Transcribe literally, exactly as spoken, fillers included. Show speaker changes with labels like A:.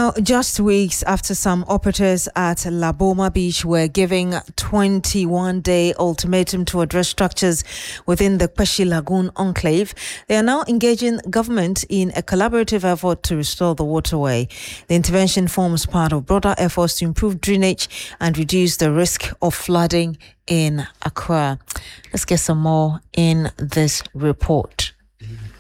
A: Now, just weeks after some operators at La Boma Beach were giving twenty-one day ultimatum to address structures within the Kweshi Lagoon enclave, they are now engaging government in a collaborative effort to restore the waterway. The intervention forms part of broader efforts to improve drainage and reduce the risk of flooding in Accra. Let's get some more in this report.